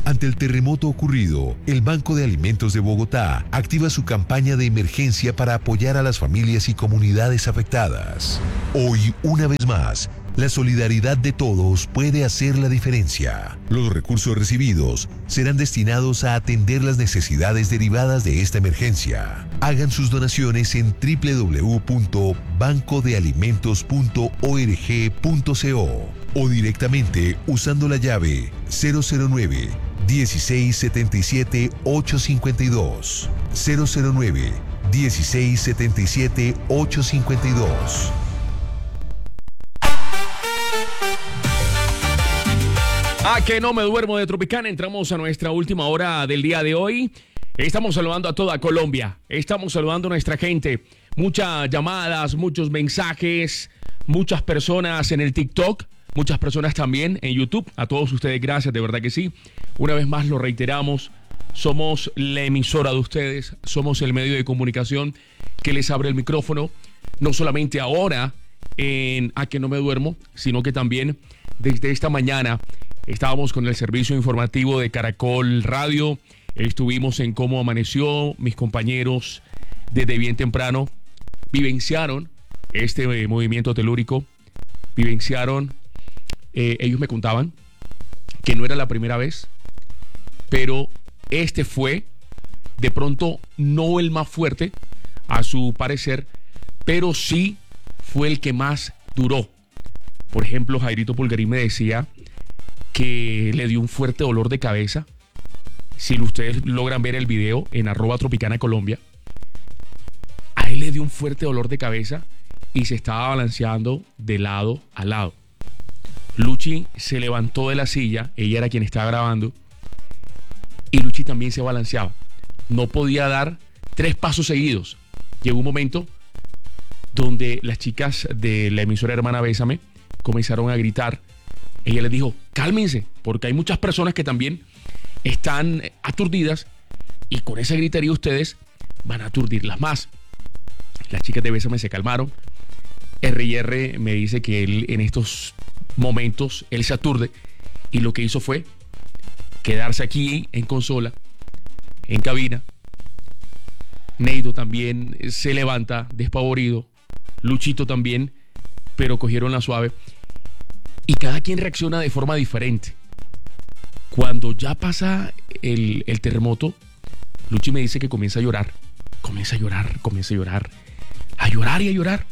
Ante el terremoto ocurrido, el Banco de Alimentos de Bogotá activa su campaña de emergencia para apoyar a las familias y comunidades afectadas. Hoy, una vez más, la solidaridad de todos puede hacer la diferencia. Los recursos recibidos serán destinados a atender las necesidades derivadas de esta emergencia. Hagan sus donaciones en www.bancodealimentos.org.co o directamente usando la llave 009 1677 852 009 1677 852. A que no me duermo de Tropicana. Entramos a nuestra última hora del día de hoy. Estamos saludando a toda Colombia. Estamos saludando a nuestra gente. Muchas llamadas, muchos mensajes, muchas personas en el TikTok, muchas personas también en YouTube. A todos ustedes, gracias, de verdad que sí. Una vez más lo reiteramos. Somos la emisora de ustedes. Somos el medio de comunicación que les abre el micrófono. No solamente ahora en A que no me duermo, sino que también desde esta mañana. Estábamos con el servicio informativo de Caracol Radio. Estuvimos en Cómo Amaneció. Mis compañeros desde bien temprano vivenciaron este movimiento telúrico. Vivenciaron, ellos me contaban que no era la primera vez, pero este fue de pronto no el más fuerte a su parecer, pero sí fue el que más duró. Por ejemplo, Jairito Pulgarín me decía que le dio un fuerte dolor de cabeza. Si ustedes logran ver el video en @tropicana_colombia, a él le dio un fuerte dolor de cabeza y se estaba balanceando de lado a lado. Luchi se levantó de la silla, ella era quien estaba grabando, y Luchi también se balanceaba. No podía dar 3 pasos seguidos. Llegó un momento donde las chicas de la emisora Hermana Bésame comenzaron a gritar. Ella les dijo, cálmense, porque hay muchas personas que también están aturdidas y con esa gritería ustedes van a aturdirlas más. Las chicas de Bésame se calmaron. R&R me dice que él en estos momentos, él se aturde y lo que hizo fue quedarse aquí en consola, en cabina. Neido también se levanta despavorido. Luchito también, pero cogieron la suave. Y cada quien reacciona de forma diferente. Cuando ya pasa el terremoto, Luchi me dice que comienza a llorar. Comienza a llorar. A llorar y a llorar.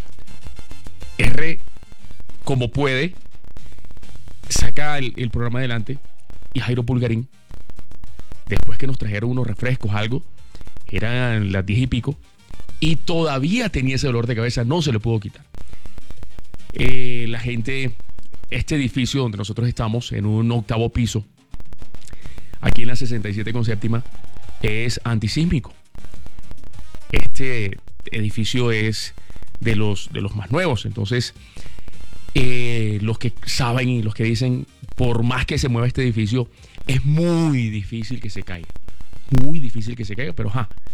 R, como puede, saca el programa adelante. Y Jairo Pulgarín, después que nos trajeron unos refrescos, algo, eran las 10 y pico, y todavía tenía ese dolor de cabeza, no se le pudo quitar. La gente... Este edificio donde nosotros estamos, en un 8º piso, aquí en la 67 con séptima, es antisísmico. Este edificio es de los más nuevos. Entonces, los que saben y los que dicen, por más que se mueva este edificio, es muy difícil que se caiga. Muy difícil que se caiga, pero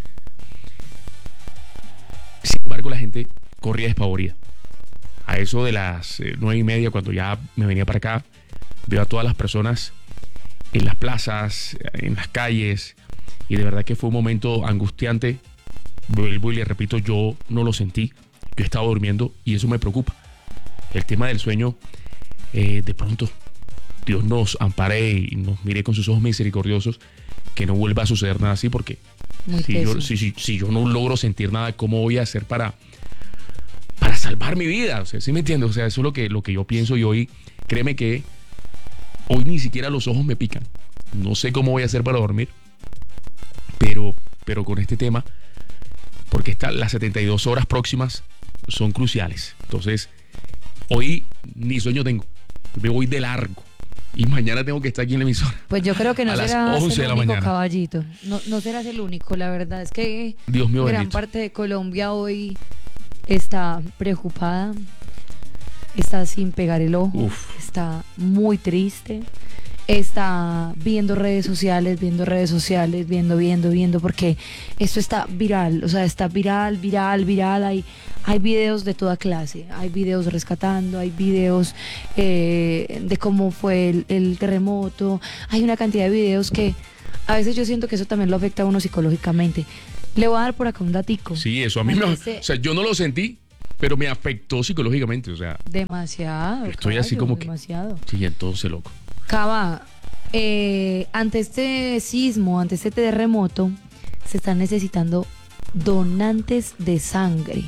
Sin embargo, la gente corría despavorida. A eso de las 9:30, cuando ya me venía para acá, veo a todas las personas en las plazas, en las calles, y de verdad que fue un momento angustiante. Vuelvo y le repito, yo no lo sentí, yo estaba durmiendo y eso me preocupa. El tema del sueño, de pronto, Dios nos ampare y nos mire con sus ojos misericordiosos, que no vuelva a suceder nada así, porque si yo no logro sentir nada, ¿cómo voy a hacer para salvar mi vida? O sea, ¿sí me entiendes? O sea, eso es lo que yo pienso, y hoy, créeme que hoy ni siquiera los ojos me pican. No sé cómo voy a hacer para dormir, pero con este tema, porque las 72 horas próximas son cruciales. Entonces, hoy ni sueño tengo, me voy de largo. Y mañana tengo que estar aquí en la emisora. Pues yo creo que no serás el único mañana. Caballito. No serás el único. La verdad es que Dios mío, gran bendito. parte de Colombia hoy está preocupada, está sin pegar el ojo, está muy triste. está viendo redes sociales, viendo, porque esto está viral, o sea, está viral, hay videos de toda clase, hay videos rescatando, hay videos de cómo fue el terremoto, hay una cantidad de videos que a veces yo siento que eso también lo afecta a uno psicológicamente. Le voy a dar por acá un datico. Sí, eso a mí o sea, yo no lo sentí, pero me afectó psicológicamente, o sea. Demasiado. Estoy así como demasiado. Sí, entonces, loco. Cava, ante este sismo, ante este terremoto, se están necesitando donantes de sangre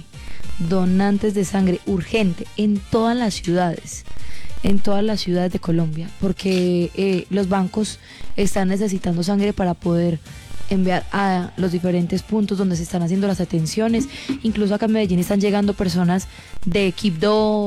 urgente en todas las ciudades de Colombia, porque los bancos están necesitando sangre para poder enviar a los diferentes puntos donde se están haciendo las atenciones. Incluso acá en Medellín están llegando personas de Quibdó,